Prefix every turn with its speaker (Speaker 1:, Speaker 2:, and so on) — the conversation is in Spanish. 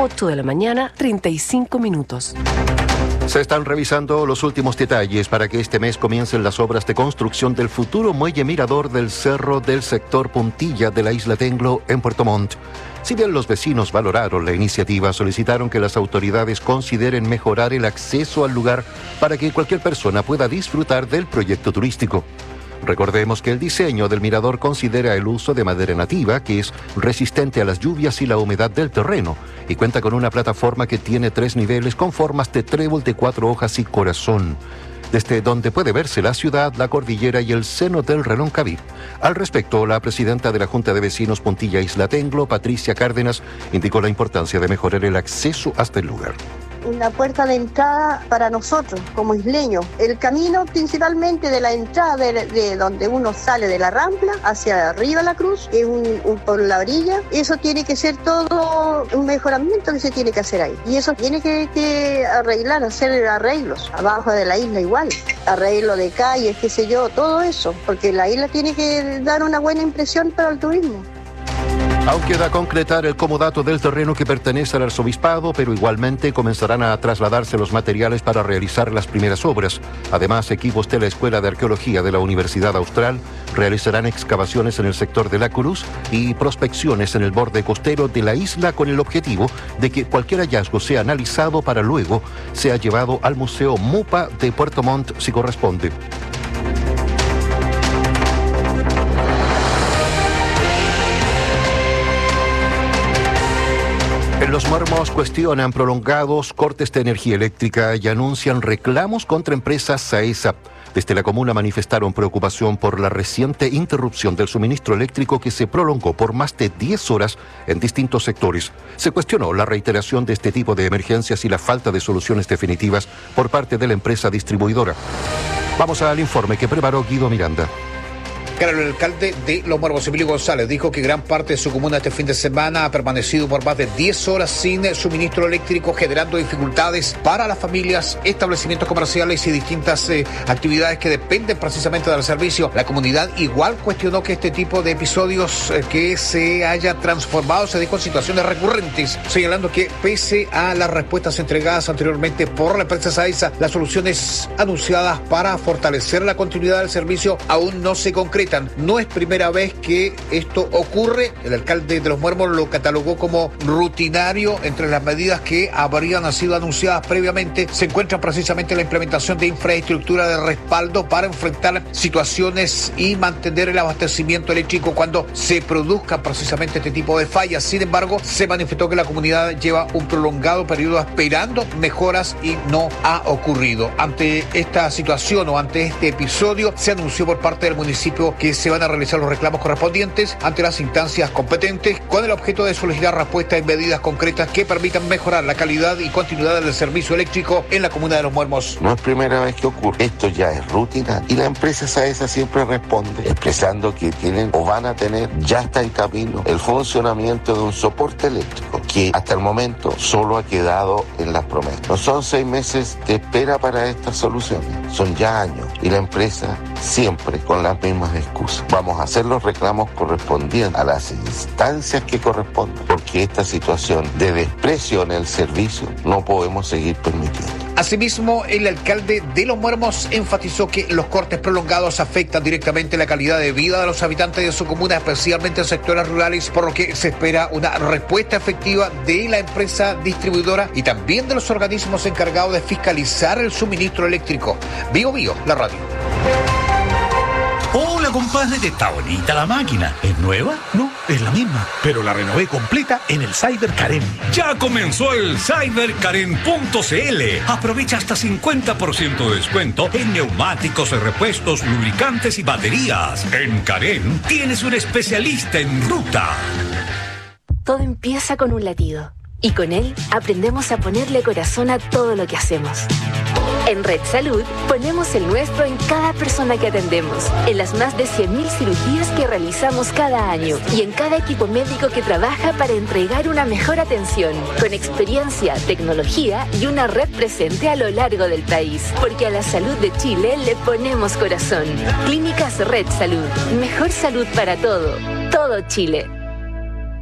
Speaker 1: 8 de la mañana, 35 minutos.
Speaker 2: Se están revisando los últimos detalles para que este mes comiencen las obras de construcción del futuro muelle mirador del cerro del sector Puntilla de la isla Tenglo en Puerto Montt. Si bien los vecinos valoraron la iniciativa, solicitaron que las autoridades consideren mejorar el acceso al lugar para que cualquier persona pueda disfrutar del proyecto turístico. Recordemos que el diseño del mirador considera el uso de madera nativa, que es resistente a las lluvias y la humedad del terreno, y cuenta con una plataforma que tiene 3 niveles con formas de trébol de 4 hojas y corazón, desde donde puede verse la ciudad, la cordillera y el seno del Reloncaví. Al respecto, la presidenta de la Junta de Vecinos Puntilla Isla Tenglo, Patricia Cárdenas, indicó la importancia de mejorar el acceso hasta el lugar.
Speaker 3: Una puerta de entrada para nosotros como isleños. El camino principalmente de la entrada de donde uno sale de la Rampla hacia arriba la Cruz, es por la orilla. Eso tiene que ser todo un mejoramiento que se tiene que hacer ahí. Y eso tiene que arreglar, hacer arreglos. Abajo de la isla igual. Arreglo de calles, qué sé yo, todo eso. Porque la isla tiene que dar una buena impresión para el turismo.
Speaker 2: Aún queda concretar el comodato del terreno que pertenece al arzobispado, pero igualmente comenzarán a trasladarse los materiales para realizar las primeras obras. Además, equipos de la Escuela de Arqueología de la Universidad Austral realizarán excavaciones en el sector de la Cruz y prospecciones en el borde costero de la isla con el objetivo de que cualquier hallazgo sea analizado para luego sea llevado al Museo MUPA de Puerto Montt si corresponde. En Los Muermos cuestionan prolongados cortes de energía eléctrica y anuncian reclamos contra empresas SAESA. Desde la comuna manifestaron preocupación por la reciente interrupción del suministro eléctrico que se prolongó por más de 10 horas en distintos sectores. Se cuestionó la reiteración de este tipo de emergencias y la falta de soluciones definitivas por parte de la empresa distribuidora. Vamos al informe que preparó Guido Miranda.
Speaker 4: Claro, el alcalde de Los Muermos, Emilio González, dijo que gran parte de su comuna este fin de semana ha permanecido por más de 10 horas sin suministro eléctrico, generando dificultades para las familias, establecimientos comerciales y distintas actividades que dependen precisamente del servicio. La comunidad igual cuestionó que este tipo de episodios que se haya transformado se dijo en situaciones recurrentes, señalando que pese a las respuestas entregadas anteriormente por la empresa SAESA, las soluciones anunciadas para fortalecer la continuidad del servicio aún no se concretan. No es primera vez que esto ocurre. El alcalde de Los Muermos lo catalogó como rutinario. Entre las medidas que habrían sido anunciadas previamente se encuentra precisamente la implementación de infraestructura de respaldo para enfrentar situaciones y mantener el abastecimiento eléctrico cuando se produzca precisamente este tipo de fallas. Sin embargo, se manifestó que la comunidad lleva un prolongado periodo esperando mejoras y no ha ocurrido. Ante esta situación o ante este episodio, se anunció por parte del municipio que se van a realizar los reclamos correspondientes ante las instancias competentes con el objeto de solicitar respuestas y medidas concretas que permitan mejorar la calidad y continuidad del servicio eléctrico en la comuna de Los Muermos.
Speaker 5: No es primera vez que ocurre, esto ya es rutina y la empresa SAESA siempre responde expresando que tienen o van a tener, ya está en camino, el funcionamiento de un soporte eléctrico que hasta el momento solo ha quedado en las promesas. No son 6 meses de espera para estas soluciones, son ya años y la empresa siempre con las mismas excusas. Vamos a hacer los reclamos correspondientes a las instancias que correspondan, porque esta situación de desprecio en el servicio no podemos seguir permitiendo.
Speaker 4: Asimismo, el alcalde de Los Muermos enfatizó que los cortes prolongados afectan directamente la calidad de vida de los habitantes de su comuna, especialmente en sectores rurales, por lo que se espera una respuesta efectiva de la empresa distribuidora y también de los organismos encargados de fiscalizar el suministro eléctrico. Bio, la radio.
Speaker 6: Hola, compadre, está bonita la máquina. ¿Es nueva? No, es la misma, pero la renové completa en el Cyber Karen.
Speaker 7: Ya comenzó el cyberkaren.cl. Aprovecha hasta 50% de descuento en neumáticos, repuestos, lubricantes y baterías. En Karen tienes un especialista en ruta.
Speaker 8: Todo empieza con un latido. Y con él aprendemos a ponerle corazón a todo lo que hacemos. En Red Salud ponemos el nuestro en cada persona que atendemos, en las más de 100.000 cirugías que realizamos cada año y en cada equipo médico que trabaja para entregar una mejor atención, con experiencia, tecnología y una red presente a lo largo del país. Porque a la salud de Chile le ponemos corazón. Clínicas Red Salud. Mejor salud para todo. Todo Chile.